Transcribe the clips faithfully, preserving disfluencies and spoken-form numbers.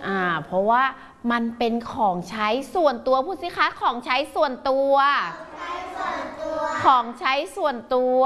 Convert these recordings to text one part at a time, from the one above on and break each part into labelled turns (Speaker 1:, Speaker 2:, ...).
Speaker 1: อ่าเพราะว่ามันเป็นของใช้ส่วนตัวพูดสิคะของใช้ส่วนตัวของใช้ส่วนตัว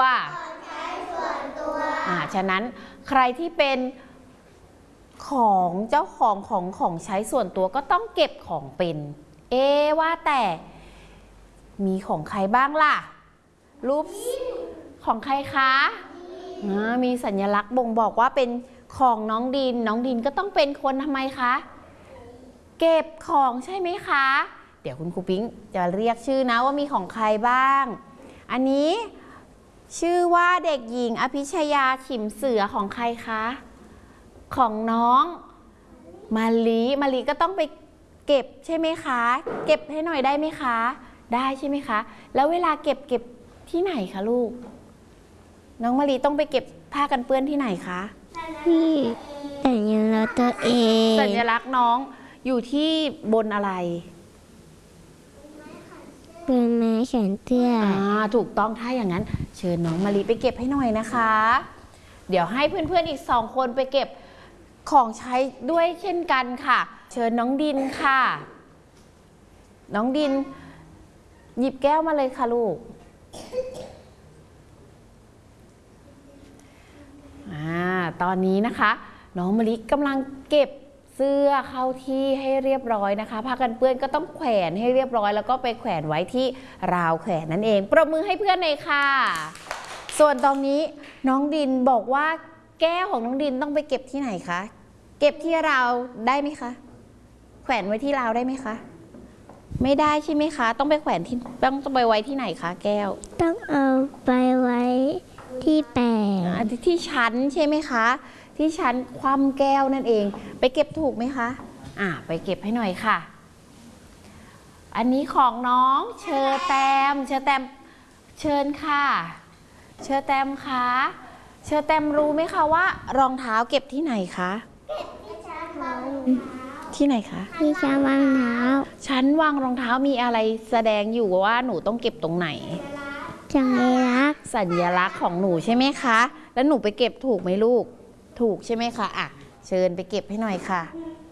Speaker 1: อ่าฉะนั้นใครที่เป็นของเจ้าของของของใช้ส่วนตัวก็ต้องเก็บของเป็นเอว่าแต่มีของใครบ้างล่ะรูปของใครคะมีสัญลักษณ์บ่งบอกว่าเป็นของน้องดินน้องดินก็ต้องเป็นคนทำไมคะเก็บของใช่ไหมคะเดี๋ยวคุณครูปิ๊งจะเรียกชื่อนะว่ามีของใครบ้างอันนี้ชื่อว่าเด็กหญิงอภิชยาฉิมเสือของใครคะของน้องมาลีมาลีก็ต้องไปเก็บใช่ไหมคะเก็บให้หน่อยได้ไหมคะได้ใช่ไหมคะแล้วเวลาเก็บเก็บที่ไหนคะลูกน้องมาลีต้องไปเก็บผ้ากันเปื้อนที่ไหนคะ
Speaker 2: ที่สัญลักษณ์ตัวเอง
Speaker 1: สัญลักษณ์น้องอยู่ที่บนอะไร
Speaker 2: เป็นไม้แขนเสื้อ
Speaker 1: อ่าถูกต้องถ้าอย่างนั้นเชิญน้องมาลีไปเก็บให้หน่อยนะคะเดี๋ยวให้เพื่อนๆอีกสองคนไปเก็บของใช้ด้วยเช่นกันค่ะเชิญน้องดินค่ะน้องดินหยิบแก้วมาเลยค่ะลูกอ่าตอนนี้นะคะน้องมะลิกำลังเก็บเสื้อเข้าที่ให้เรียบร้อยนะคะผ้ากันเปื้อนก็ต้องแขวนให้เรียบร้อยแล้วก็ไปแขวนไว้ที่ราวแขวนนั่นเองปรบมือให้เพื่อนเลยค่ะส่วนตอนนี้น้องดินบอกว่าแก้วของน้องดินต้องไปเก็บที่ไหนคะเก็บที่ราวได้ไหมคะแขวนไว้ที่ราวได้ไหมคะไม่ได้ใช่ไหมคะต้องไปแขวนที่ต้องไปไว้ที่ไหนคะแก้ว
Speaker 2: ต้องเอาไปไว้ที่แปะ
Speaker 1: ที่ชั้นใช่ไหมคะที่ชั้นคว่ำแก้วนั่นเองไปเก็บถูกไหมคะอ่าไปเก็บให้หน่อยค่ะอันนี้ของน้องเชอแตมเชอแตมเชิญค่ะเชอแตมคะเชอแตมรู้ไหมคะว่ารองเท้าเก็บที่ไหนคะที่ไหนคะ
Speaker 2: ที่ชั้นวางเท้า
Speaker 1: ชั้นวางรองเท้ามีอะไรแสดงอยู่ว่าหนูต้องเก็บตรงไหน
Speaker 2: สัญลักษณ์
Speaker 1: สัญลักษณ์ของหนูใช่ไหมคะแล้วหนูไปเก็บถูกไหมลูกถูกใช่ไหมคะอ่ะเชิญไปเก็บให้หน่อยค่ะ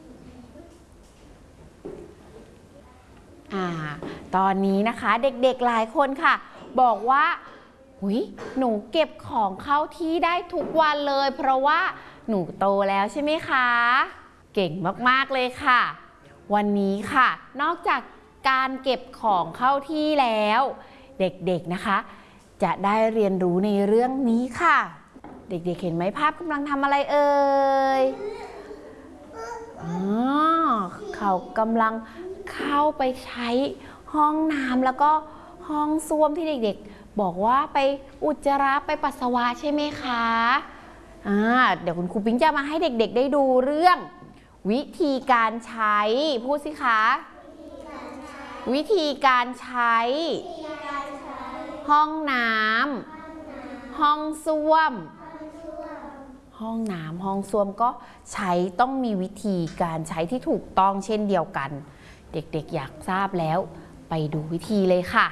Speaker 1: อ่าตอนนี้นะคะเด็กๆหลายคนค่ะบอกว่าหุยหนูเก็บของเข้าที่ได้ทุกวันเลยเพราะว่าหนูโตแล้วใช่ไหมคะเก่งมากๆเลยค่ะวันนี้ค่ะนอกจากการเก็บของเข้าที่แล้วเด็กๆนะคะจะได้เรียนรู้ในเรื่องนี้ค่ะเด็กๆเห็นไหมภาพกำลังทำอะไรเอ่ยอ๋อเขากำลังเข้าไปใช้ห้องน้ำแล้วก็ห้องส้วมที่เด็กๆบอกว่าไปอุจจาระไปปัสสาวะใช่ไหมคะอ่าเดี๋ยวคุณครูปิ๊งจะมาให้เด็กๆได้ดูเรื่องวิธีการใช้พูดสิคะวิธีการใช้ห้องน้ำห้องส้วมห้องน้ำห้องส้วมก็ใช้ต้องมีวิธีการใช้ที่ถูกต้องเช่นเดียวกันเด็กๆอยากทราบแล้วไปดูวิธีเลยค่ะ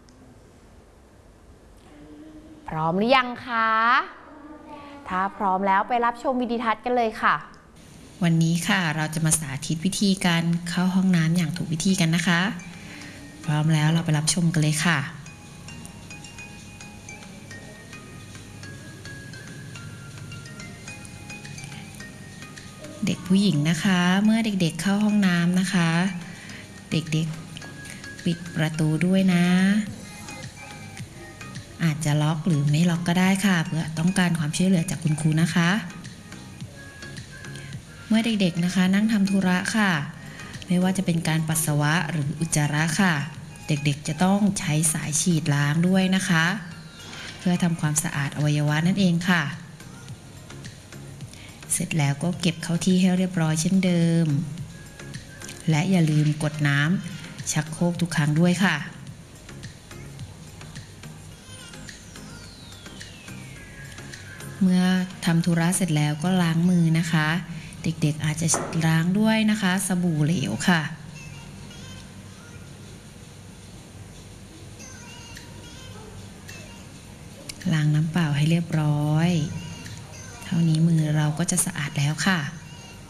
Speaker 1: พร้อมหรือยังคะถ้าพร้อมแล้วไปรับชมวิดีทัศน์กันเลยค่ะ
Speaker 3: วันนี้ค่ะเราจะมาสาธิตวิธีการเข้าห้องน้ำอย่างถูกวิธีกันนะคะพร้อมแล้วเราไปรับชมกันเลยค่ะเด็กผู้หญิงนะคะเมื่อเด็กๆเข้าห้องน้ำนะคะเด็กๆปิดประตูด้วยนะอาจจะล็อกหรือไม่ล็อกก็ได้ค่ะเพื่อต้องการความช่วยเหลือจากคุณครูนะคะเมื่อเด็กๆนะคะนั่งทำธุระค่ะไม่ว่าจะเป็นการปัสสาวะหรืออุจจาระค่ะเด็กๆจะต้องใช้สายฉีดล้างด้วยนะคะเพื่อทำความสะอาดอวัยวะนั่นเองค่ะเสร็จแล้วก็เก็บเข้าที่ให้เรียบร้อยเช่นเดิมและอย่าลืมกดน้ำชักโครกทุกครั้งด้วยค่ะเมื่อทำธุระเสร็จแล้วก็ล้างมือนะคะเด็กๆอาจจะล้างด้วยนะคะสบู่เหลวค่ะล้างน้ำเปล่าให้เรียบร้อยเท่านี้มือเราก็จะสะอาดแล้วค่ะ